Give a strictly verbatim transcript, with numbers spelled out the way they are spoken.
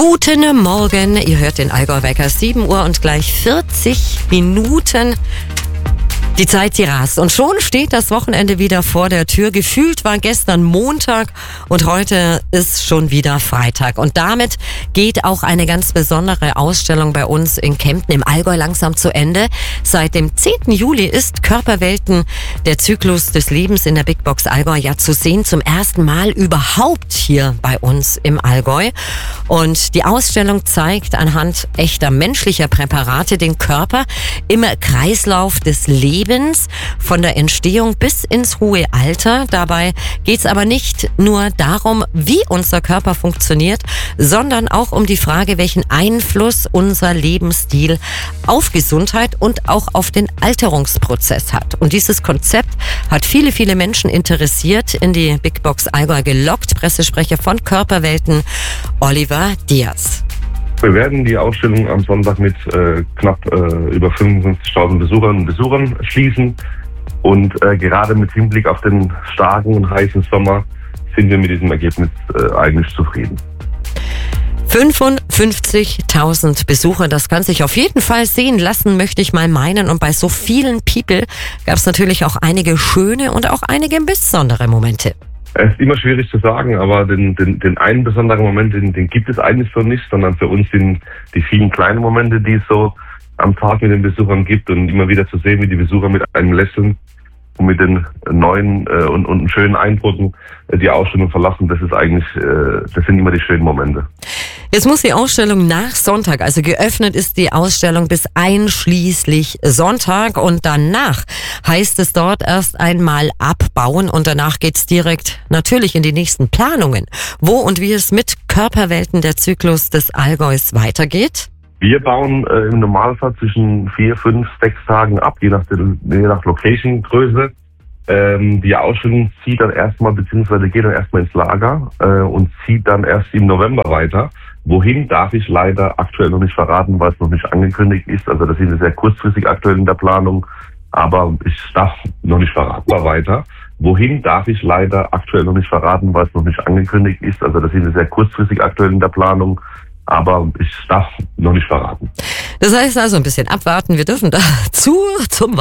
Guten Morgen, ihr hört den Allgäu-Wecker, sieben Uhr und gleich vierzig Minuten. Die Zeit, sie rast und schon steht das Wochenende wieder vor der Tür. Gefühlt war gestern Montag und heute ist schon wieder Freitag. Und damit geht auch eine ganz besondere Ausstellung bei uns in Kempten im Allgäu langsam zu Ende. Seit dem zehnten Juli ist Körperwelten, der Zyklus des Lebens in der Big Box Allgäu ja zu sehen. Zum ersten Mal überhaupt hier bei uns im Allgäu. Und die Ausstellung zeigt anhand echter menschlicher Präparate den Körper im Kreislauf des Lebens. Von der Entstehung bis ins hohe Alter. Dabei geht es aber nicht nur darum, wie unser Körper funktioniert, sondern auch um die Frage, welchen Einfluss unser Lebensstil auf Gesundheit und auch auf den Alterungsprozess hat. Und dieses Konzept hat viele, viele Menschen interessiert, in die Big Box Allgäu gelockt. Pressesprecher von Körperwelten, Oliver Diaz. Wir werden die Ausstellung am Sonntag mit äh, knapp äh, über fünfundfünfzigtausend Besuchern und Besuchern schließen. Und äh, gerade mit Hinblick auf den starken und heißen Sommer sind wir mit diesem Ergebnis äh, eigentlich zufrieden. fünfundfünfzigtausend Besucher, das kann sich auf jeden Fall sehen lassen, möchte ich mal meinen. Und bei so vielen People gab es natürlich auch einige schöne und auch einige besondere Momente. Es ist immer schwierig zu sagen, aber den, den, den einen besonderen Moment, den, den gibt es eigentlich so nicht, sondern für uns sind die vielen kleinen Momente, die es so am Tag mit den Besuchern gibt und immer wieder zu sehen, wie die Besucher mit einem Lächeln und mit den neuen äh, und, und schönen Eindrücken äh, die Ausstellung verlassen. Das ist eigentlich, äh, das sind immer die schönen Momente. Jetzt muss die Ausstellung nach Sonntag, also geöffnet ist die Ausstellung bis einschließlich Sonntag und danach heißt es dort erst einmal abbauen und danach geht's direkt natürlich in die nächsten Planungen. Wo und wie es mit Körperwelten der Zyklus des Allgäus weitergeht? Wir bauen äh, im Normalfall zwischen vier, fünf, sechs Tagen ab, je nach, je nach Location-Größe. Ähm, die Ausstellung zieht dann erstmal, beziehungsweise geht dann erstmal ins Lager äh, und zieht dann erst im November weiter. Wohin darf ich leider aktuell noch nicht verraten, weil es noch nicht angekündigt ist. Also das ist sehr kurzfristig aktuell in der Planung, aber ich darf noch nicht verraten, weiter. Wohin darf ich leider aktuell noch nicht verraten, weil es noch nicht angekündigt ist. Also das ist sehr kurzfristig aktuell in der Planung, aber ich darf noch nicht verraten. Das heißt also ein bisschen abwarten. Wir dürfen dazu zum